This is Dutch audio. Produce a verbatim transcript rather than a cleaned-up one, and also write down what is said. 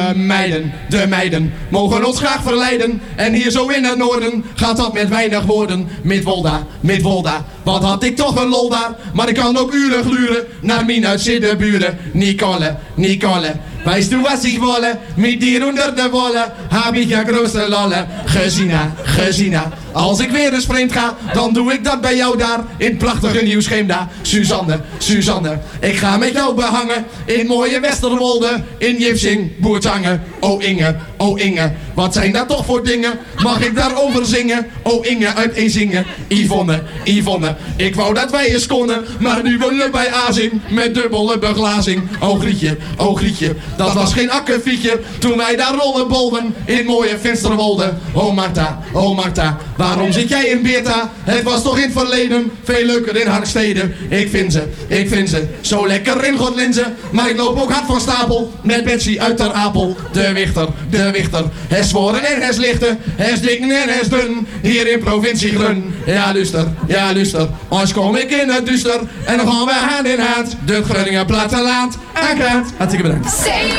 De meiden, de meiden mogen ons graag verleiden. En hier zo in het noorden gaat dat met weinig woorden. Midwolda, Midwolda, wat had ik toch een lol daar. Maar ik kan ook uren gluren naar mijn uitzittenburen. Nicole, Nicole, weißt du was ich wolle? Mit dir onder de wolle heb ik ja grootste lolle. Gezina, Gezina, als ik weer eens vreemd ga, dan doe ik dat bij jou daar in het prachtige Nieuw-Scheemda. Suzanne, Suzanne, ik ga met jou behangen in mooie Westerwolde, in Jipsing, Boertangen. Oh Inge, oh Inge, wat zijn dat toch voor dingen? Mag ik daarover zingen? Oh Inge uit Ezinge. Yvonne, Yvonne, ik wou dat wij eens konden, maar nu wonen we bij Azing met dubbele beglazing. Oh Grietje, oh Grietje, dat was geen akkefietje toen wij daar rollenbolden in mooie Finsterwolde. Oh Marta, oh Marta, waarom zit jij in Beerta? Het was toch in het verleden veel leuker in Harkstede. Ik vind ze, ik vind ze zo lekker in Godlinze, maar ik loop ook hard van stapel met Betsy uit Ter Apel. De Wichter, de Wichter, hij zworen en hij lichten, hij is dik en hij is dun, hier in provincie Grun. Ja luister, ja luister, als kom ik in het duister en dan gaan we hand in hand de Groningen platteland aangaat. Hartstikke bedankt.